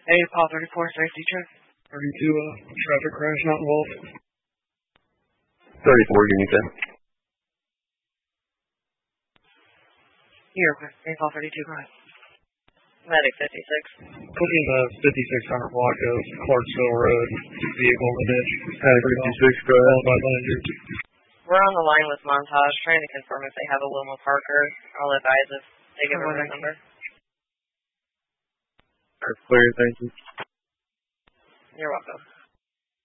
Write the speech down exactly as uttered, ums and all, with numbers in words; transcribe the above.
Hey, Paul thirty-four, safety check. thirty-two, uh, traffic crash not involved. thirty-four, give me ten. Here, hey, Paul thirty-two, go ahead. Medic fifty-six. Cooking the fifty-six hundred block of Clarksville Road, vehicle in the ditch. fifty-six, go ahead. We're on the line with Montage, trying to confirm if they have a Wilma Parker. I'll advise if they give her the number. That's clear, thank you. You're welcome.